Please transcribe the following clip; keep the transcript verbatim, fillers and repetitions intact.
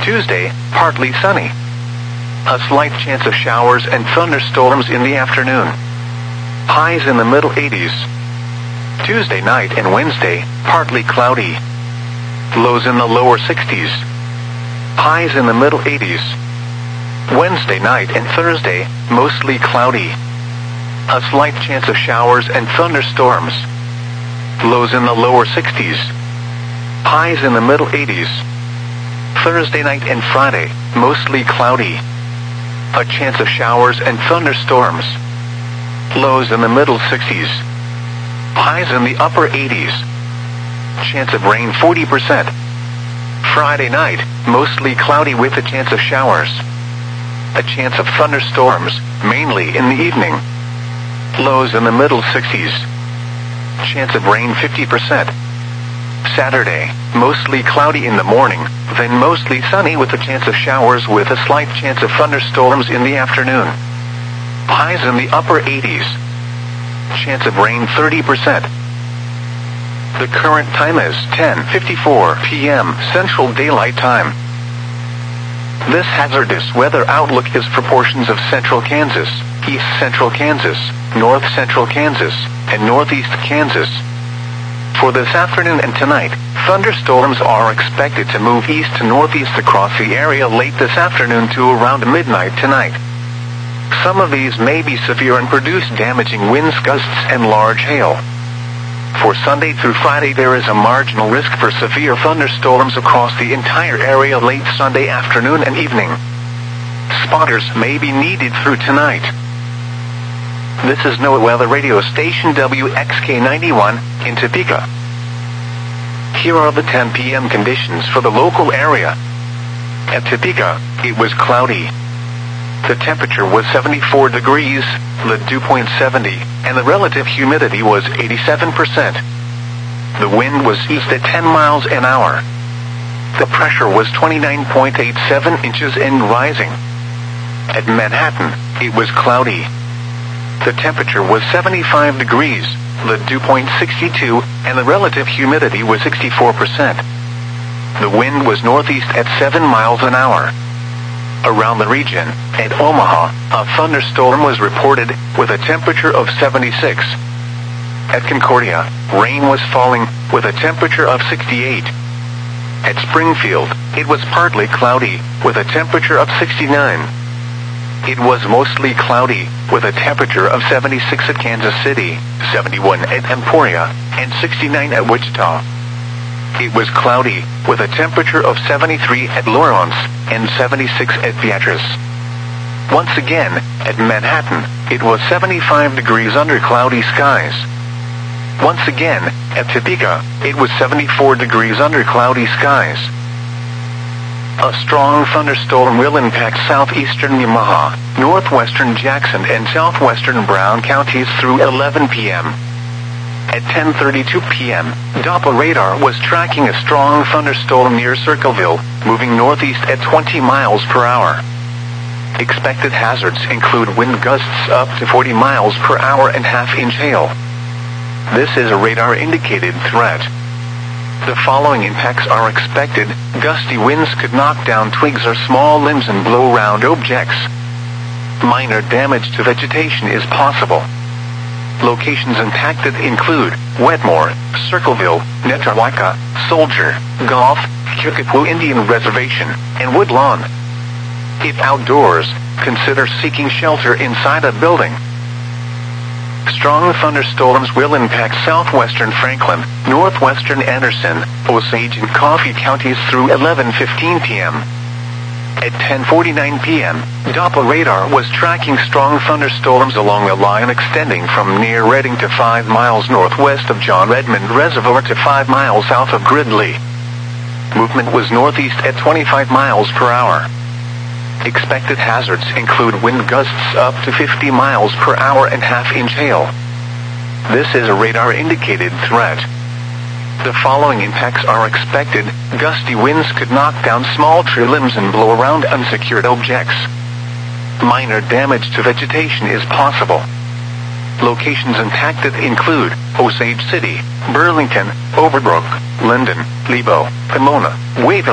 Tuesday, partly sunny. A slight chance of showers and thunderstorms in the afternoon. Highs in the middle eighties. Tuesday night and Wednesday, partly cloudy. Lows in the lower sixties. Highs in the middle eighties. Wednesday night and Thursday, mostly cloudy. A slight chance of showers and thunderstorms. Lows in the lower sixties. Highs in the middle eighties. Thursday night and Friday, mostly cloudy. A chance of showers and thunderstorms. Lows in the middle sixties. Highs in the upper eighties. Chance of rain forty percent. Friday night, mostly cloudy with a chance of showers. A chance of thunderstorms, mainly in the evening. Lows in the middle sixties. Chance of rain fifty percent. Saturday, mostly cloudy in the morning, then mostly sunny with a chance of showers with a slight chance of thunderstorms in the afternoon. Highs in the upper eighties. Chance of rain thirty percent. The current time is ten fifty-four p m Central Daylight Time. This hazardous weather outlook is proportions of central Kansas, east central Kansas, north central Kansas, and northeast Kansas. For this afternoon and tonight, thunderstorms are expected to move east to northeast across the area late this afternoon to around midnight tonight. Some of these may be severe and produce damaging winds, gusts, and large hail. For Sunday through Friday, there is a marginal risk for severe thunderstorms across the entire area late Sunday afternoon and evening. Spotters may be needed through tonight. This is NOAA Weather Radio Station W X K ninety-one in Topeka. Here are the ten p m conditions for the local area. At Topeka, it was cloudy. The temperature was seventy-four degrees, the dew point seventy, and the relative humidity was eighty-seven percent. The wind was east at ten miles an hour. The pressure was twenty-nine point eight seven inches and rising. At Manhattan, it was cloudy. The temperature was seventy-five degrees, the dew point sixty-two, and the relative humidity was sixty-four percent. The wind was northeast at seven miles an hour. Around the region, at Omaha, a thunderstorm was reported with a temperature of seventy-six. At Concordia, rain was falling with a temperature of sixty-eight. At Springfield, it was partly cloudy with a temperature of sixty-nine. It was mostly cloudy with a temperature of seventy-six at Kansas City, seventy-one at Emporia, and sixty-nine at Wichita. It was cloudy with a temperature of seventy-three at Lawrence and seventy-six at Beatrice. Once again, at Manhattan, it was seventy-five degrees under cloudy skies. Once again, at Topeka, it was seventy-four degrees under cloudy skies. A strong thunderstorm will impact southeastern Yamaha, northwestern Jackson, and southwestern Brown counties through eleven p m At ten thirty-two p m, Doppler radar was tracking a strong thunderstorm near Circleville, moving northeast at twenty miles per hour. Expected hazards include wind gusts up to forty miles per hour and half-inch hail. This is a radar-indicated threat. The following impacts are expected. Gusty winds could knock down twigs or small limbs and blow around objects. Minor damage to vegetation is possible. Locations impacted include Wetmore, Circleville, Netawaka, Soldier, Golf, Kickapoo Indian Reservation, and Woodlawn. If outdoors, consider seeking shelter inside a building. Strong thunderstorms will impact southwestern Franklin, northwestern Anderson, Osage, and Coffee counties through eleven fifteen p m At ten forty-nine p m, Doppler radar was tracking strong thunderstorms along the line extending from near Redding to five miles northwest of John Redmond Reservoir to five miles south of Gridley. Movement was northeast at twenty-five miles per hour. Expected hazards include wind gusts up to fifty miles per hour and half-inch hail. This is a radar-indicated threat. The following impacts are expected. Gusty winds could knock down small tree limbs and blow around unsecured objects. Minor damage to vegetation is possible. Locations impacted include Osage City, Burlington, Overbrook, Linden, Lebo, Pomona, Waverly,